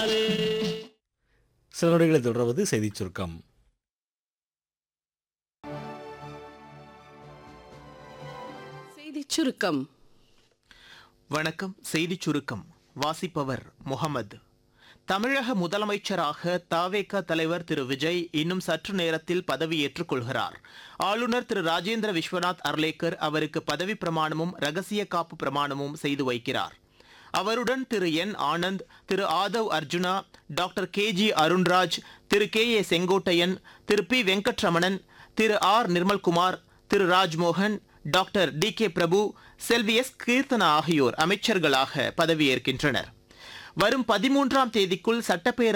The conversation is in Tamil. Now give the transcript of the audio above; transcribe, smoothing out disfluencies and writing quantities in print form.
சில நொடிகளை தொடர்வது செய்திச் சுருக்கம். செய்திச் சுருக்கம். வணக்கம். செய்திச் சுருக்கம் வாசிப்பவர் முகமது. தமிழக முதலமைச்சராக தவேக தலைவர் திரு விஜய் இன்னும் சற்று நேரத்தில் பதவியேற்றுக் கொள்கிறார். ஆளுநர் திரு ராஜேந்திர விஸ்வநாத் அர்லேக்கர் அவருக்கு பதவி பிரமாணமும் ரகசிய காப்பு பிரமாணமும் செய்து வைக்கிறார். அவருடன் திரு என் ஆனந்த், திரு ஆதவ் அர்ஜுனா, டாக்டர் கே.ஜி. அருண்ராஜ், திரு கே.ஏ. செங்கோட்டையன், திரு பி. வெங்கட்ரமணன், திரு ஆர். நிர்மல்குமார், திரு ராஜ்மோகன், டாக்டர் டி.கே. பிரபு, செல்வி எஸ். கீர்த்தனா ஆகியோர் அமைச்சர்களாக பதவியேற்கின்றனர். வரும் 13ஆம் தேதிக்குள் சட்டப்பேரவை